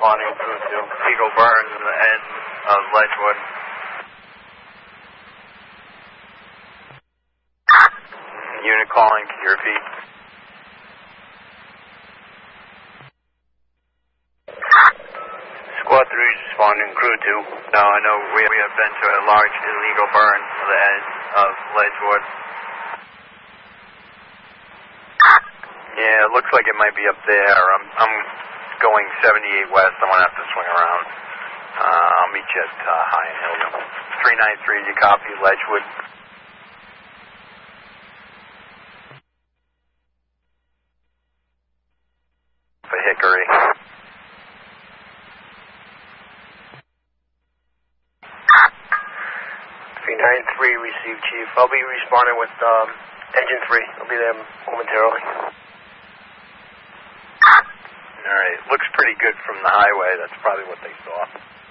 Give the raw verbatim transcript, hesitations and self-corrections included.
responding through to Eagle Burns and the end of Ledgewood. Unit calling, can you repeat? Squad three is responding, crew two. No, I know we, we have been to a large illegal burn to the end of Ledgewood. Yeah, it looks like it might be up there. I'm, I'm going seventy-eight west. I'm going to have to swing around. Uh, I'll meet you at uh, High and Hill. three nine three, you copy, Ledgewood. For Hickory. three nine three, received, Chief. I'll be responding with um, Engine three. I'll be there momentarily. All right, looks pretty good from the highway. That's probably what they saw.